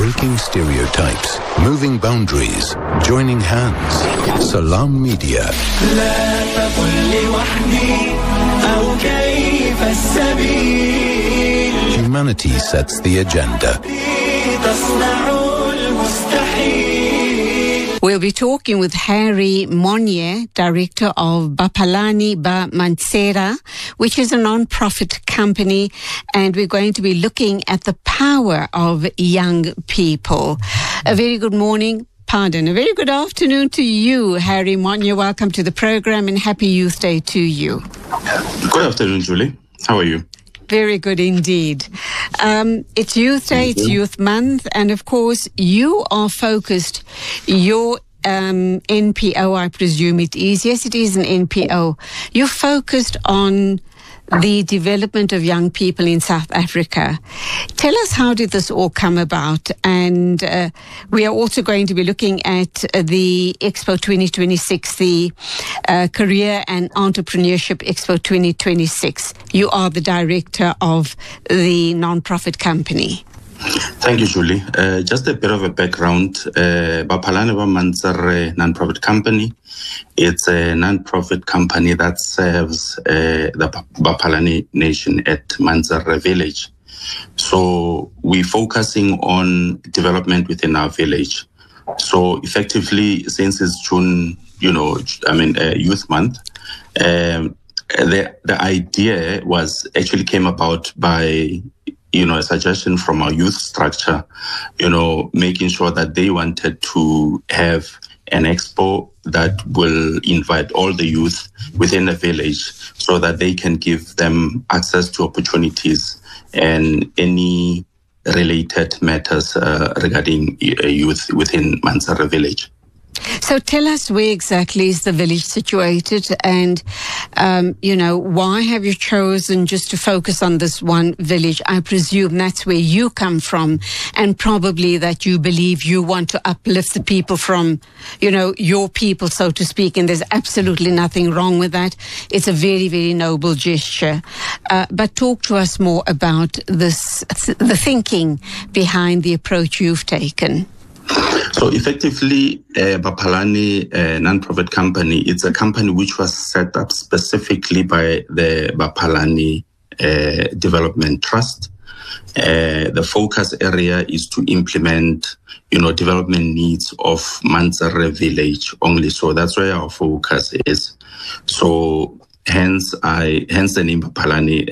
Breaking stereotypes, moving boundaries, joining hands. Salam Media. Humanity sets the agenda. We'll be talking with Harry Monye, director of Bapalani Ba Mansera, which is a non-profit company, and we're going to be looking at the power of young people. A very good morning. A very good afternoon to you, Harry Monye. Welcome to the program and happy Youth Day to you. Good afternoon, Julie. How are you? Very good indeed. It's Youth Day, it's Youth Month, and of course you are focused, your NPO, I presume it is. Yes, it is an NPO. You're focused on the development of young people in South Africa. Tell us, how did this all come about? And we are also going to be looking at the Expo 2026, the Career and Entrepreneurship Expo 2026. You are the director of the non-profit company. Thank you, Julie. Just a bit of a background. Bapalani Ba Mansera non-profit company. It's a non-profit company that serves the Bapalani nation at Mansera village. So we're focusing on development within our village. So effectively, since it's June, Youth Month, the idea actually came about by a suggestion from our youth structure, making sure that they wanted to have an expo that will invite all the youth within the village so that they can give them access to opportunities and any related matters regarding youth within Mansera village. So tell us, where exactly is the village situated, and, why have you chosen just to focus on this one village? I presume that's where you come from, and probably that you believe you want to uplift the people from, your people, so to speak, and there's absolutely nothing wrong with that. It's a very, very noble gesture. But talk to us more about this, the thinking behind the approach you've taken. So effectively, Bapalani non-profit company, it's a company which was set up specifically by the Bapalani Development Trust. The focus area is to implement, development needs of Mansera village only. So that's where our focus is. So hence the name Bapalani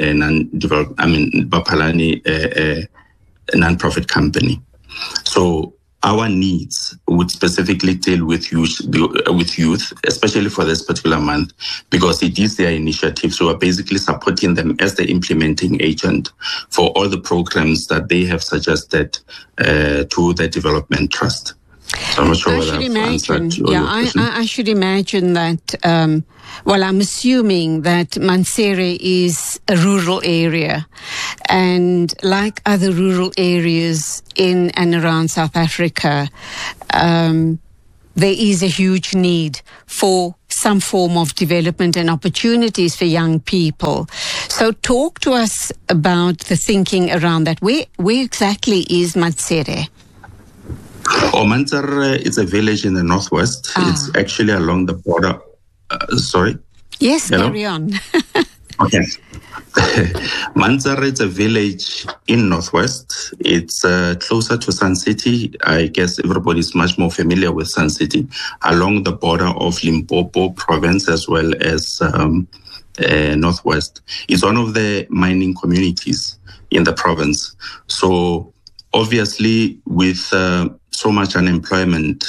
Bapalani non-profit company. So our needs would specifically deal with youth, especially for this particular month, because it is their initiative. So we're basically supporting them as the implementing agent for all the programs that they have suggested to the Development Trust. So I'm not sure whether I've answered your question. I should imagine that, I'm assuming that Mansera is a rural area, and like other rural areas in and around South Africa, there is a huge need for some form of development and opportunities for young people. So talk to us about the thinking around that. Where exactly is Mansera? Mansera is a village in the northwest. It's actually along the border. Sorry? Yes, carry on. Okay. Mansera is a village in northwest. It's closer to Sun City. I guess everybody is much more familiar with Sun City, along the border of Limpopo province as well as northwest. It's one of the mining communities in the province. So obviously, with so much unemployment,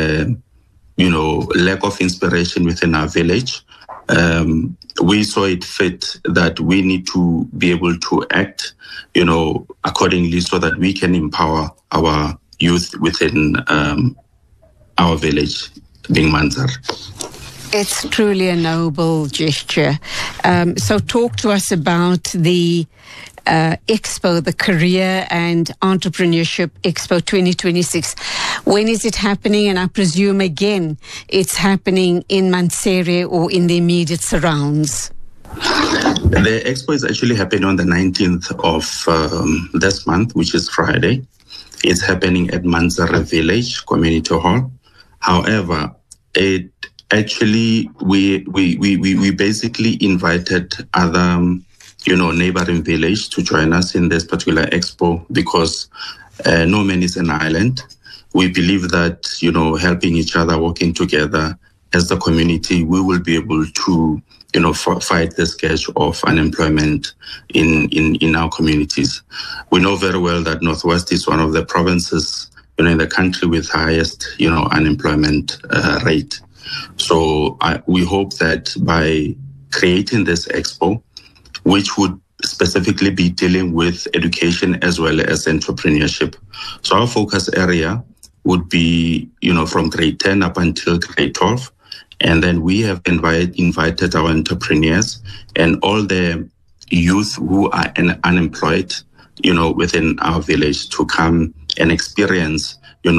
lack of inspiration within our village, we saw it fit that we need to be able to act, accordingly so that we can empower our youth within our village, being Mansera. It's truly a noble gesture. So talk to us about the Expo, the Career and Entrepreneurship Expo 2026. When is it happening? And I presume, again, it's happening in Mansera or in the immediate surrounds. The expo is actually happening on the 19th of this month, which is Friday. It's happening at Manzare Village Community Hall. However, it actually, we basically invited other, neighboring village to join us in this particular expo because no man is an island. We believe that, helping each other, working together as the community, we will be able to, fight the scourge of unemployment in our communities. We know very well that Northwest is one of the provinces, in the country with highest, unemployment rate. So we hope that by creating this expo, which would specifically be dealing with education as well as entrepreneurship. So our focus area would be, from grade 10 up until grade 12. And then we have invited our entrepreneurs and all the youth who are unemployed, within our village to come and experience,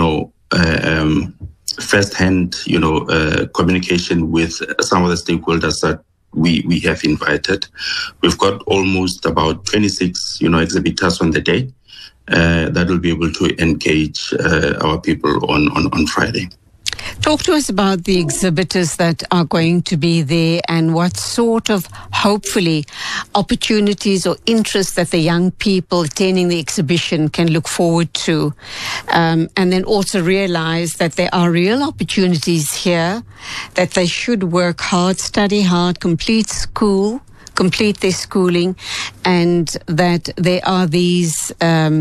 firsthand, communication with some of the stakeholders that we have invited. We've got almost about 26, exhibitors on the day that will be able to engage our people on Friday. Talk to us about the exhibitors that are going to be there and what sort of, hopefully, opportunities or interests that the young people attending the exhibition can look forward to. And then also realize that there are real opportunities here, that they should work hard, study hard, complete their schooling, and that there are these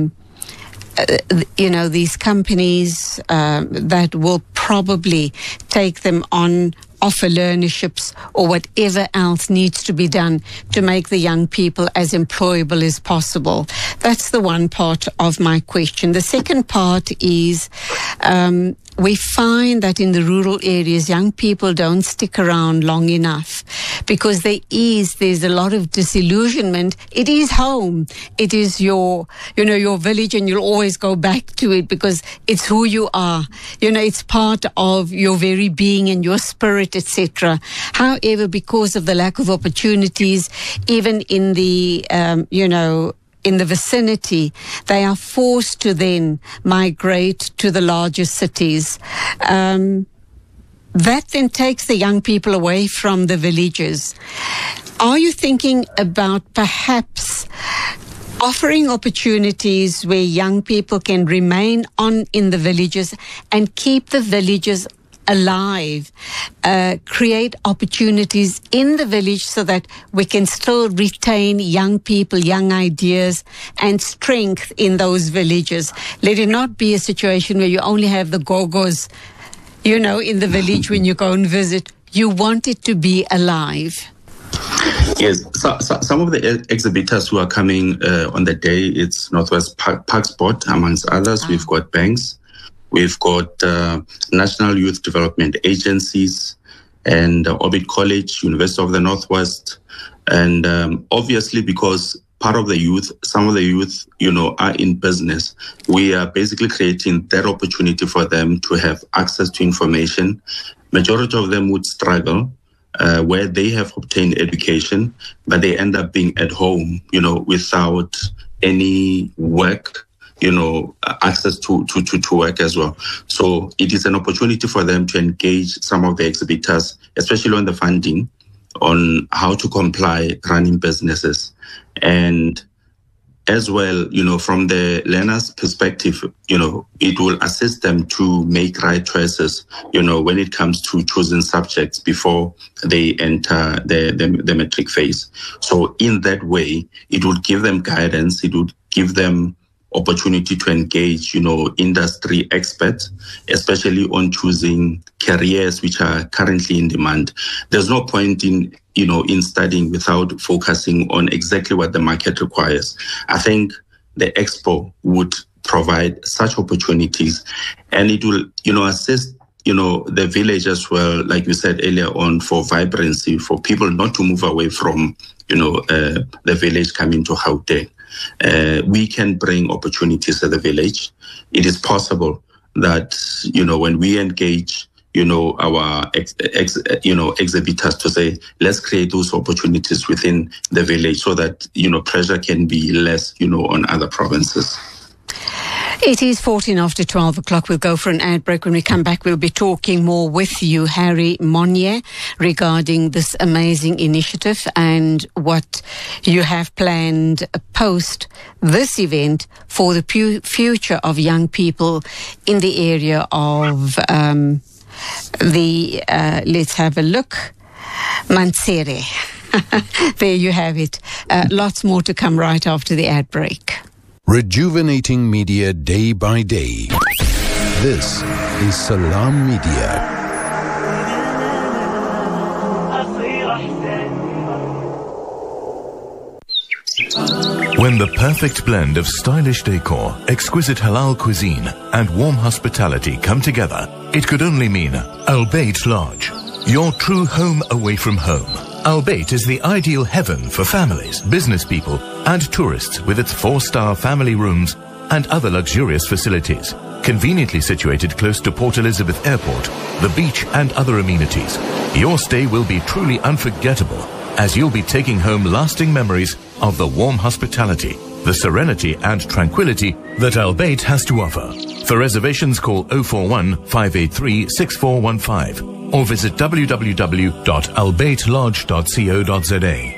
these companies that will probably take them on, offer learnerships or whatever else needs to be done to make the young people as employable as possible. That's the one part of my question. The second part is we find that in the rural areas, young people don't stick around long enough because there's a lot of disillusionment. It is home. It is your village, and you'll always go back to it because it's who you are. It's part of your very being and your spirit, etc. However, because of the lack of opportunities, even in the, in the vicinity, they are forced to then migrate to the larger cities. That then takes the young people away from the villages. Are you thinking about perhaps offering opportunities where young people can remain in the villages and keep the villages alive, create opportunities in the village so that we can still retain young people, young ideas and strength in those villages? Let it not be a situation where you only have the go-go's, in the village when you go and visit. You want it to be alive. Yes, so some of the exhibitors who are coming on the day, it's Northwest Park Sport, amongst others. We've got banks. We've got National Youth Development Agencies and Orbit College, University of the Northwest. And obviously, because part of the youth, some of the youth, are in business, we are basically creating that opportunity for them to have access to information. Majority of them would struggle where they have obtained education, but they end up being at home, without any work, access to work as well. So it is an opportunity for them to engage some of the exhibitors, especially on the funding, on how to comply running businesses. And as well, from the learner's perspective, it will assist them to make right choices, when it comes to choosing subjects before they enter the matric phase. So in that way, it would give them guidance. It would give them opportunity to engage, industry experts, especially on choosing careers which are currently in demand. There's no point in studying without focusing on exactly what the market requires. I think the expo would provide such opportunities, and it will, assist, the village as well, like we said earlier on, for vibrancy, for people not to move away from, the village coming to Gauteng. We can bring opportunities to the village. It is possible that, when we engage, our exhibitors to say, let's create those opportunities within the village so that, pressure can be less, on other provinces. It is 14 after 12 o'clock. We'll go for an ad break. When we come back, we'll be talking more with you, Harry Monnier, regarding this amazing initiative and what you have planned post this event for the future of young people in the area of let's have a look, Mansere. There you have it. Lots more to come right after the ad break. Rejuvenating media day by day. This is Salam Media. When the perfect blend of stylish decor, exquisite halal cuisine, and warm hospitality come together, it could only mean Al Bayt Lodge, your true home away from home. Al Bayt is the ideal heaven for families, business people, and tourists with its 4-star family rooms and other luxurious facilities. Conveniently situated close to Port Elizabeth Airport, the beach, and other amenities, your stay will be truly unforgettable as you'll be taking home lasting memories of the warm hospitality, the serenity and tranquility that Al Bayt has to offer. For reservations, call 041 583 6415 or visit www.albaytlodge.co.za.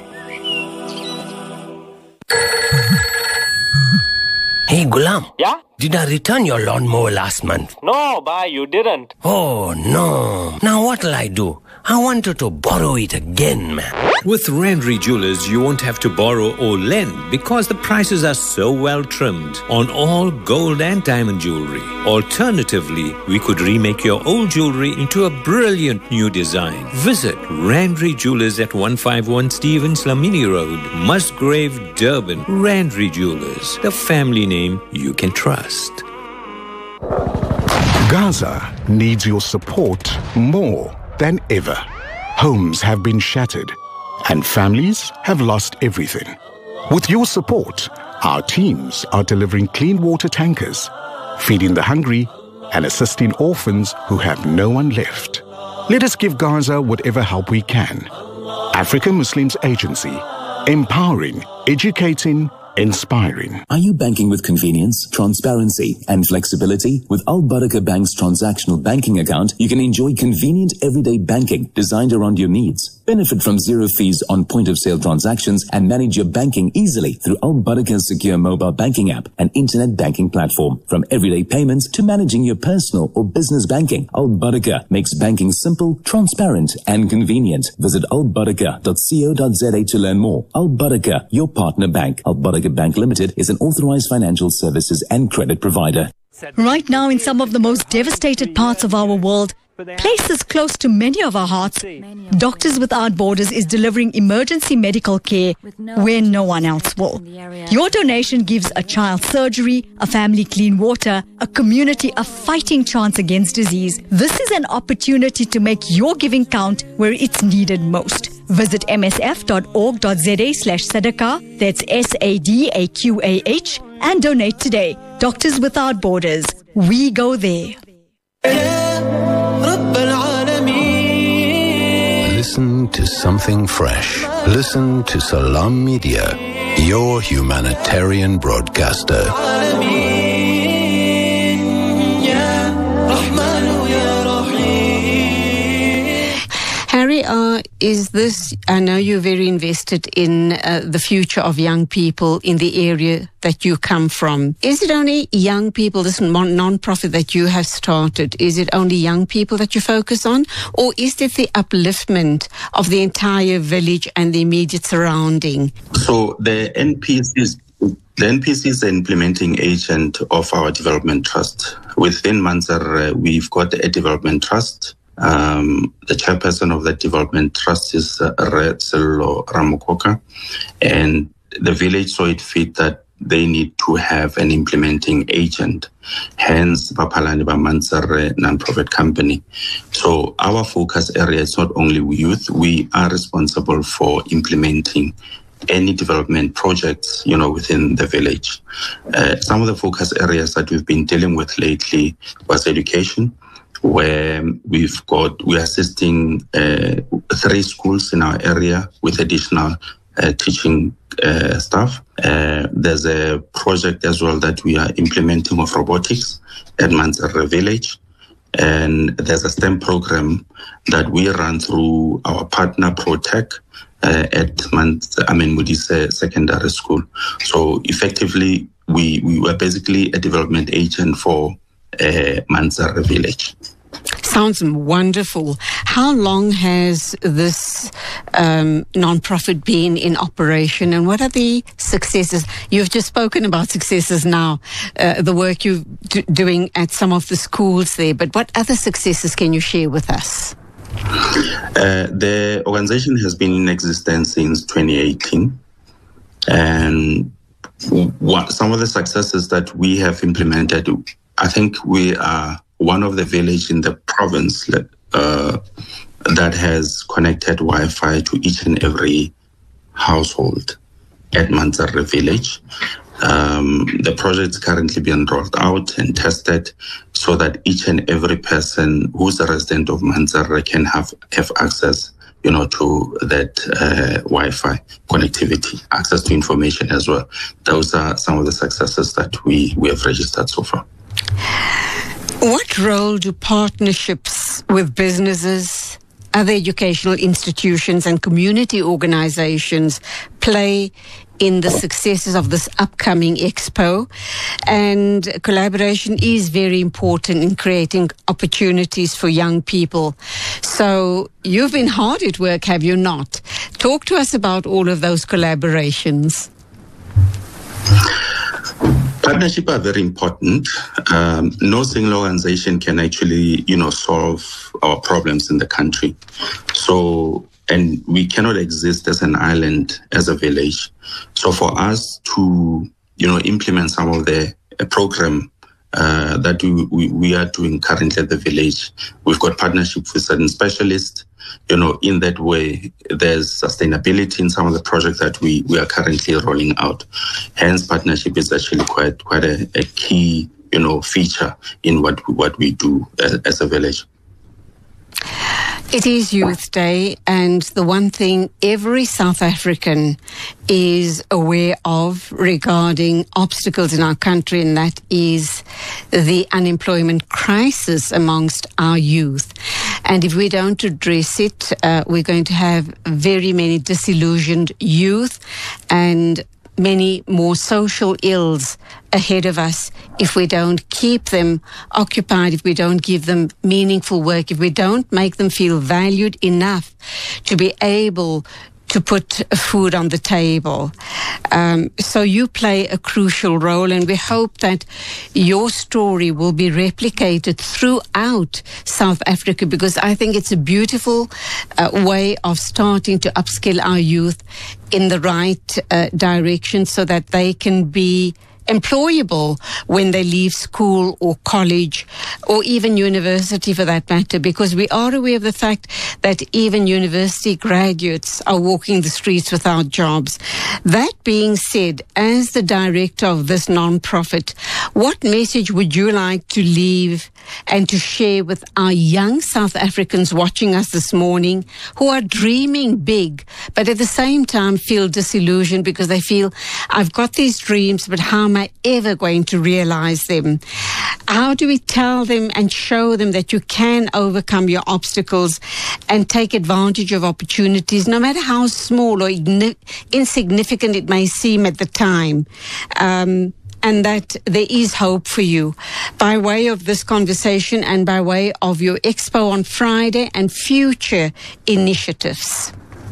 Hey, Gulam. Yeah? Did I return your lawnmower last month? No, bhai, you didn't. Oh, no. Now what'll I do? I wanted to borrow it again, man. With Randry Jewelers, you won't have to borrow or lend because the prices are so well trimmed on all gold and diamond jewelry. Alternatively, we could remake your old jewelry into a brilliant new design. Visit Randry Jewelers at 151 Stevens Lamini Road, Musgrave, Durban. Randry Jewelers, the family name you can trust. Gaza needs your support more than ever. Homes have been shattered and families have lost everything. With your support, our teams are delivering clean water tankers, feeding the hungry, and assisting orphans who have no one left. Let us give Gaza whatever help we can. African Muslims Agency, empowering, educating, inspiring. Are you banking with convenience, transparency, and flexibility? With Al Barakah Bank's transactional banking account, you can enjoy convenient everyday banking designed around your needs. Benefit from zero fees on point-of-sale transactions and manage your banking easily through Al Barakah's secure mobile banking app and internet banking platform. From everyday payments to managing your personal or business banking, Al Barakah makes banking simple, transparent, and convenient. Visit albarakah.co.za to learn more. Al Barakah, your partner bank. Al Barakah Bank Limited is an authorized financial services and credit provider. Right now, in some of the most devastated parts of our world, places close to many of our hearts, Doctors Without Borders is delivering emergency medical care where no one else will. Your donation gives a child surgery, a family clean water, a community a fighting chance against disease. This is an opportunity to make your giving count where it's needed most. Visit msf.org.za/sadaqah, that's SADAQAH, and donate today. Doctors Without Borders, we go there. Listen to something fresh. Listen to Salam Media, your humanitarian broadcaster. Harry, is this, I know you're very invested in the future of young people in the area that you come from. Is it only young people, this non-profit that you have started, is it only young people that you focus on? Or is it the upliftment of the entire village and the immediate surrounding? So the NPC is the implementing agent of our development trust. Within Mansar, we've got a development trust. The chairperson of that development trust is Sello Ramokoka, and the village saw it fit that they need to have an implementing agent, hence Bapalani Mansar non-profit company. So our focus area is not only youth, we are responsible for implementing any development projects, within the village. Some of the focus areas that we've been dealing with lately was education, where we're assisting 3 schools in our area with additional teaching staff. There's a project as well that we are implementing of robotics at Manzarre Village. And there's a STEM program that we run through our partner ProTech at Moody's Secondary School. So effectively, we were basically a development agent for Manzarre Village. Sounds wonderful. How long has this non-profit been in operation, and what are the successes? You've just spoken about successes now, the work you're doing at some of the schools there, but what other successes can you share with us? The organization has been in existence since 2018, and some of the successes that we have implemented, I think we are one of the villages in the province that has connected Wi-Fi to each and every household at Manzarre Village. The project is currently being rolled out and tested so that each and every person who's a resident of Manzarre can have access, to that Wi-Fi connectivity, access to information as well. Those are some of the successes that we have registered so far. What role do partnerships with businesses, other educational institutions and community organizations play in the successes of this upcoming expo? And collaboration is very important in creating opportunities for young people. So you've been hard at work, have you not? Talk to us about all of those collaborations. Partnerships are very important. No single organization can actually, solve our problems in the country. So, and we cannot exist as an island, as a village. So for us to, implement some of the program that we are doing currently at the village, we've got partnerships with certain specialists. In that way, there's sustainability in some of the projects that we are currently rolling out. Hence, partnership is actually quite a key, feature in what we do as a village. It is Youth Day, and the one thing every South African is aware of regarding obstacles in our country, and that is the unemployment crisis amongst our youth. And if we don't address it, we're going to have very many disillusioned youth and many more social ills ahead of us if we don't keep them occupied, if we don't give them meaningful work, if we don't make them feel valued enough to be able to put food on the table. So you play a crucial role, and we hope that your story will be replicated throughout South Africa, because I think it's a beautiful way of starting to upskill our youth in the right direction so that they can be employable when they leave school or college or even university for that matter, because we are aware of the fact that even university graduates are walking the streets without jobs. That being said, as the director of this non-profit, what message would you like to leave and to share with our young South Africans watching us this morning who are dreaming big, but at the same time feel disillusioned because they feel, I've got these dreams, but how am I ever going to realize them? How do we tell them and show them that you can overcome your obstacles and take advantage of opportunities, no matter how small or insignificant it may seem at the time? And that there is hope for you by way of this conversation and by way of your expo on Friday and future initiatives.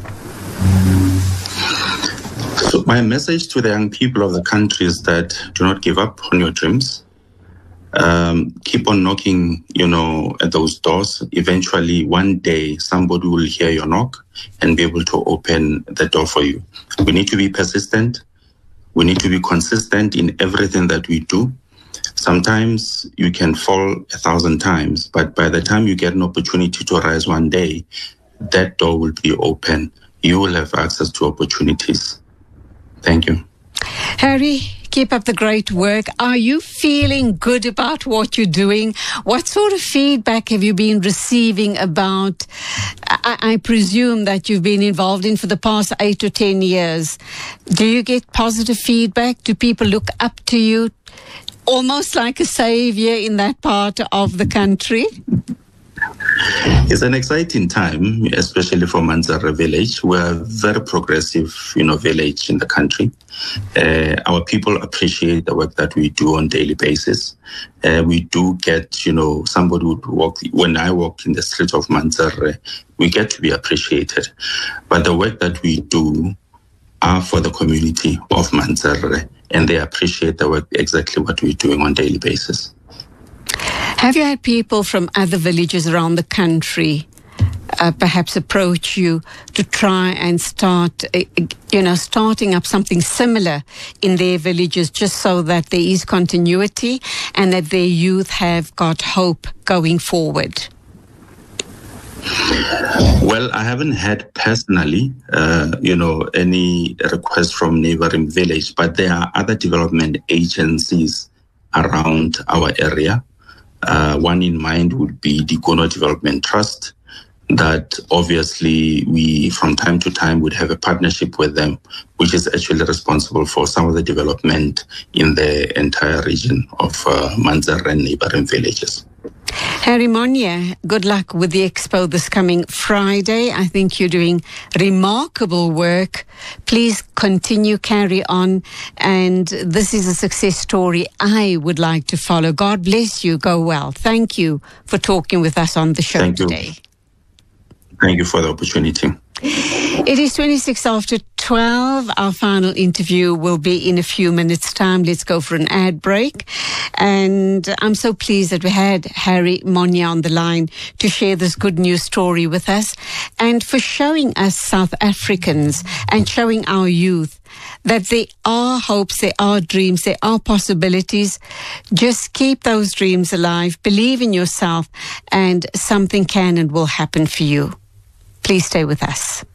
So my message to the young people of the country is that do not give up on your dreams. Keep on knocking, at those doors. Eventually, one day, somebody will hear your knock and be able to open the door for you. We need to be persistent. We need to be consistent in everything that we do. Sometimes you can fall 1,000 times, but by the time you get an opportunity to rise one day, that door will be open. You will have access to opportunities. Thank you. Harry Keep up the great work. Are you feeling good about what you're doing? What sort of feedback have you been receiving about, I presume that you've been involved in for the past 8 to 10 years. Do you get positive feedback? Do people look up to you almost like a savior in that part of the country? It's an exciting time, especially for Manzarra village. We're a very progressive, village in the country. Our people appreciate the work that we do on a daily basis. We do get, somebody would walk, when I walk in the streets of Manzarra, we get to be appreciated. But the work that we do are for the community of Manzarra, and they appreciate the work, exactly what we're doing on a daily basis. Have you had people from other villages around the country perhaps approach you to try and start, starting up something similar in their villages just so that there is continuity and that their youth have got hope going forward? Well, I haven't had personally, any request from neighboring village, but there are other development agencies around our area. One in mind would be the Gono Development Trust, that obviously we from time to time would have a partnership with them, which is actually responsible for some of the development in the entire region of Manzarra and neighboring villages. Harry Monya, good luck with the expo this coming Friday. I think you're doing remarkable work. Please continue, carry on. And this is a success story I would like to follow. God bless you. Go well. Thank you for talking with us on the show today. Thank you for the opportunity. It is 26 after 12. Our final interview will be in a few minutes' time. Let's go for an ad break. And I'm so pleased that we had Harry Monya on the line to share this good news story with us and for showing us South Africans and showing our youth that there are hopes, there are dreams, there are possibilities. Just keep those dreams alive, believe in yourself, and something can and will happen for you. Please stay with us.